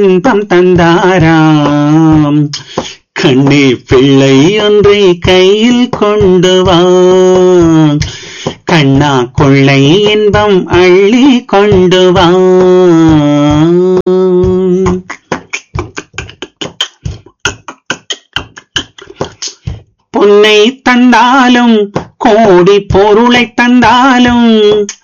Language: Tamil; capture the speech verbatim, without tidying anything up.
இன்பம் தந்தாராம். கண்ணே பிள்ளை ஒன்றை கையில் கொண்டு வா, கண்ணா கொள்ளை இன்பம் அள்ளி கொண்டு வா. பொன்னை தந்தாலும் கோடி பொருளை தந்தாலும்